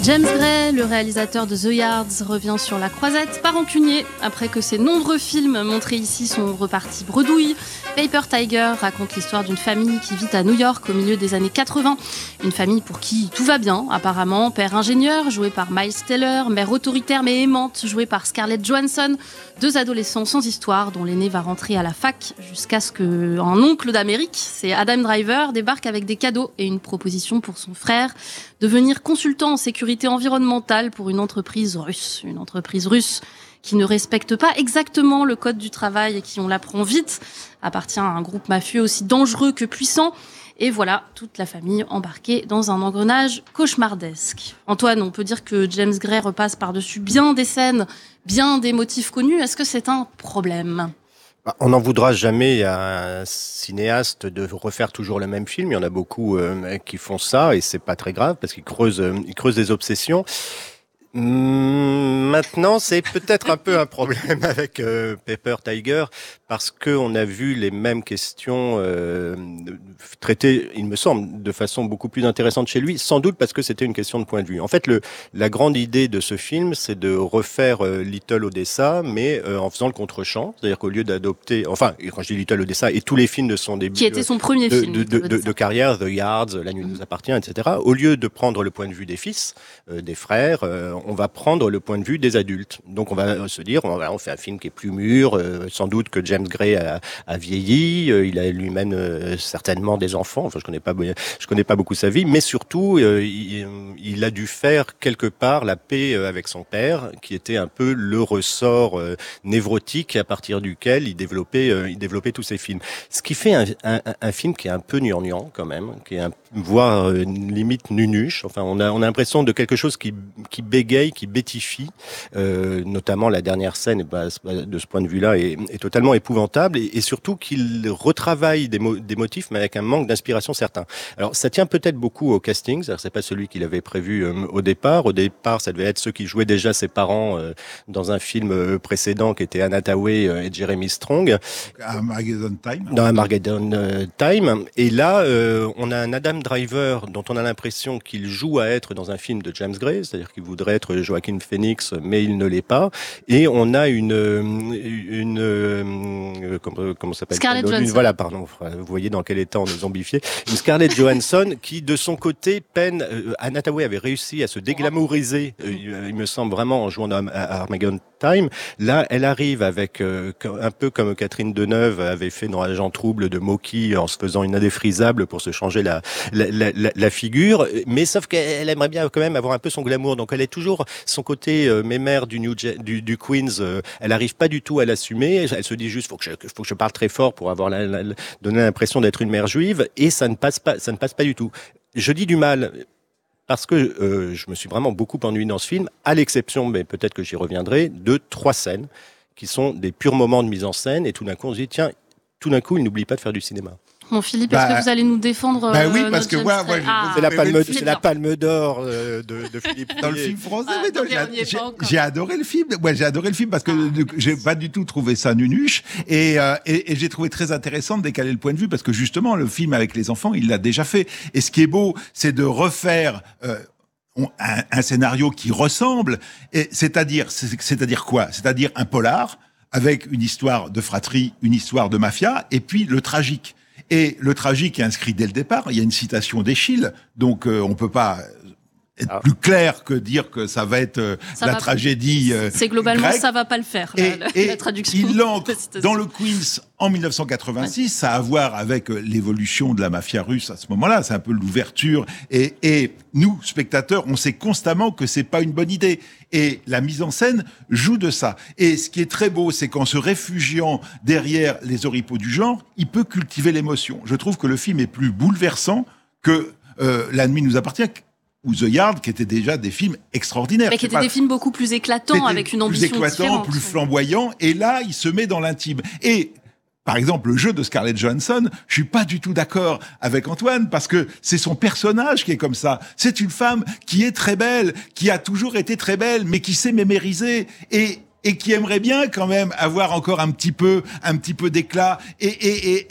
James Gray, le réalisateur de The Yards, revient sur La Croisette, pas rancunier, après que ses nombreux films montrés ici sont repartis bredouilles. Paper Tiger raconte l'histoire d'une famille qui vit à New York au milieu des années 80. Une famille pour qui tout va bien, apparemment. Père ingénieur, joué par Miles Teller, mère autoritaire mais aimante, jouée par Scarlett Johansson. Deux adolescents sans histoire, dont l'aîné va rentrer à la fac, jusqu'à ce qu'un oncle d'Amérique, c'est Adam Driver, débarque avec des cadeaux et une proposition pour son frère, devenir consultant en sécurité environnementale pour une entreprise russe. Une entreprise russe qui ne respecte pas exactement le code du travail et qui, on l'apprend vite, appartient à un groupe mafieux aussi dangereux que puissant. Et voilà, toute la famille embarquée dans un engrenage cauchemardesque. Antoine, on peut dire que James Gray repasse par-dessus bien des scènes, bien des motifs connus. Est-ce que c'est un problème ? On n'en voudra jamais à un cinéaste de refaire toujours le même film. Il y en a beaucoup qui font ça et c'est pas très grave parce qu'ils creusent des obsessions. Maintenant, c'est peut-être un peu un problème avec Paper Tiger parce que on a vu les mêmes questions traitées, il me semble, de façon beaucoup plus intéressante chez lui, sans doute parce que c'était une question de point de vue. En fait, la grande idée de ce film, c'est de refaire Little Odessa, mais en faisant le contre-champ, c'est-à-dire qu'au lieu d'adopter, enfin, quand je dis Little Odessa, et tous les films de son début, qui était son premier film de carrière, The Yards, La nuit nous appartient, etc. Au lieu de prendre le point de vue des fils, des frères, on va prendre le point de vue des adultes. Donc on va se dire, on fait un film qui est plus mûr, sans doute que James Gray a vieilli, il a lui-même certainement des enfants, enfin je connais pas beaucoup sa vie, mais surtout il a dû faire quelque part la paix avec son père, qui était un peu le ressort névrotique à partir duquel il développait tous ses films. Ce qui fait un film qui est un peu gnangnan quand même, qui est voire limite nunuche. Enfin, on a l'impression de quelque chose qui bégaye, qui bétifie. Notamment la dernière scène, de ce point de vue-là, est totalement épouvantable et surtout qu'il retravaille des motifs, mais avec un manque d'inspiration certain. Alors, ça tient peut-être beaucoup au casting. C'est pas celui qu'il avait prévu au départ. Au départ, ça devait être ceux qui jouaient déjà ses parents dans un film précédent qui était Anna Hathaway et Jeremy Strong. Armageddon Time. Dans Armageddon Time. Et là, on a un Adam Driver dont on a l'impression qu'il joue à être dans un film de James Gray, c'est-à-dire qu'il voudrait être Joaquin Phoenix, mais il ne l'est pas. Et on a comment s'appelle Scarlett Johansson. Voilà, pardon. Vous voyez dans quel état on est zombifié. Une Scarlett Johansson qui, de son côté, peine. Anna Hathaway avait réussi à se déglamouriser, il me semble vraiment en jouant à Armageddon Time. Là, elle arrive avec un peu comme Catherine Deneuve avait fait dans Agent Trouble de Moki en se faisant une indéfrisable pour se changer la figure, mais sauf qu'elle aimerait bien quand même avoir un peu son glamour, donc elle est toujours son côté mémère du Queens, elle arrive pas du tout à l'assumer, elle se dit juste faut que je parle très fort pour avoir donner l'impression d'être une mère juive, et ça ne passe pas du tout. Je dis du mal parce que je me suis vraiment beaucoup ennuyé dans ce film, à l'exception, mais peut-être que j'y reviendrai, de 3 scènes qui sont des purs moments de mise en scène, et tout d'un coup on se dit tiens, il n'oublie pas de faire du cinéma. Bon, Philippe, est-ce que vous allez nous défendre oui, parce que moi c'est la palme d'or de Philippe. Dans le film français, j'ai adoré le film. Ouais, j'ai adoré le film parce que j'ai pas du tout trouvé ça nunuche et j'ai trouvé très intéressant de décaler le point de vue parce que justement le film avec les enfants, il l'a déjà fait. Et ce qui est beau, c'est de refaire un scénario qui ressemble. Et c'est-à-dire quoi ? C'est-à-dire un polar avec une histoire de fratrie, une histoire de mafia, et puis le tragique. Et le tragique est inscrit dès le départ. Il y a une citation d'Eschyle, donc on peut pas être plus clair que dire que ça va être tragédie c'est globalement grecque. Ça va pas le faire, la traduction. Il l'ancre dans le Queens en 1986, ça a à voir avec l'évolution de la mafia russe à ce moment-là, c'est un peu l'ouverture, et nous, spectateurs, on sait constamment que c'est pas une bonne idée, et la mise en scène joue de ça. Et ce qui est très beau, c'est qu'en se réfugiant derrière les oripeaux du genre, il peut cultiver l'émotion. Je trouve que le film est plus bouleversant que La nuit nous appartient, ou The Yard, qui étaient déjà des films extraordinaires. Mais qui étaient des films beaucoup plus éclatants, avec une ambition différente. Plus éclatants, plus flamboyants, et là, il se met dans l'intime. Et par exemple, le jeu de Scarlett Johansson, je suis pas du tout d'accord avec Antoine, parce que c'est son personnage qui est comme ça. C'est une femme qui est très belle, qui a toujours été très belle, mais qui sait mémériser, et qui aimerait bien quand même avoir encore un petit peu d'éclat, et